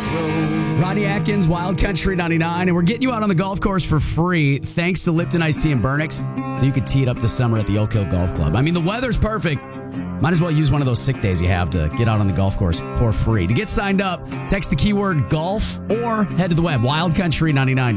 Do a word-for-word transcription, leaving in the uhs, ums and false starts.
Rodney Atkins, Wild Country ninety-nine, and we're getting you out on the golf course for free thanks to Lipton Iced Tea and Burnix, so you could tee it up this summer at the Oak Hill Golf Club. I mean, the weather's perfect. Might as well use one of those sick days you have to get out on the golf course for free. To get signed up, text the keyword golf or head to the web, Wild Country ninety-nine.